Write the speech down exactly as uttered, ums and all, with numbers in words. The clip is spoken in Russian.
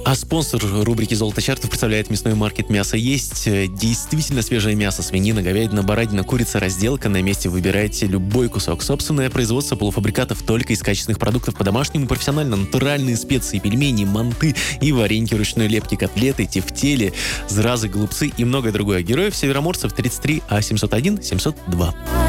А спонсор рубрики «Золото чартов» представляет мясной маркет «Мясо есть». Действительно свежее мясо: свинина, говядина, баранина, курица, разделка. На месте выбирайте любой кусок. Собственное производство полуфабрикатов только из качественных продуктов по-домашнему, профессионально. Натуральные специи, пельмени, манты и вареньки ручной лепки, котлеты, тефтели, зразы, голубцы и многое другое. Героев Североморцев тридцать три, а семьсот один семьсот два.